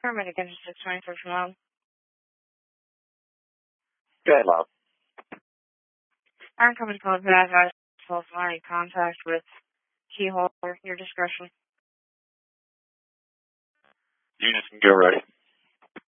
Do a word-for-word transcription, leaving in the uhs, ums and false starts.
Paramedic engine six twenty-four from home. Go ahead, Lyle. I'm coming to call back. I was in contact with Keyhole. Your discretion. Units can go ready.